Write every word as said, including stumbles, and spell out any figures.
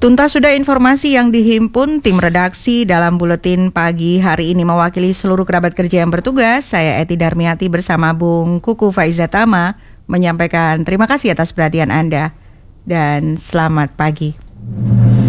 Tuntas sudah informasi yang dihimpun tim redaksi dalam buletin pagi hari ini. Mewakili seluruh kerabat kerja yang bertugas, saya Eti Darmiati bersama Bung Kuku Faizatama menyampaikan terima kasih atas perhatian Anda dan selamat pagi.